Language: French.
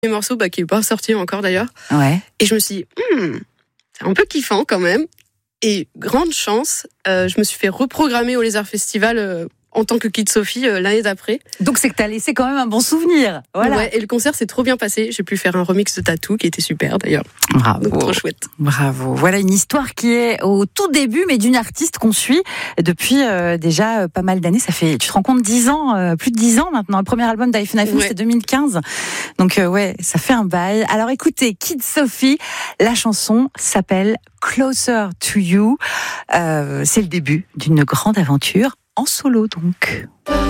morceau qui est pas sorti encore d'ailleurs. Ouais. Et je me suis dit, c'est un peu kiffant quand même. Et grande chance, je me suis fait reprogrammer au Lézard Festival en tant que Kid Sophie l'année d'après. Donc c'est que t'as laissé quand même un bon souvenir. Voilà. Ouais, et le concert s'est trop bien passé. J'ai pu faire un remix de Tattoo qui était super d'ailleurs. Bravo. Donc trop chouette. Bravo. Voilà une histoire qui est au tout début, mais d'une artiste qu'on suit depuis déjà pas mal d'années. Ça fait, tu te rends compte, 10 ans, plus de 10 ans maintenant. Le premier album d'iPhone iPhone, c'est 2015. Donc ouais, ça fait un bail. Alors écoutez, Kid Sophie, la chanson s'appelle Closer to You. C'est le début d'une grande aventure en solo donc.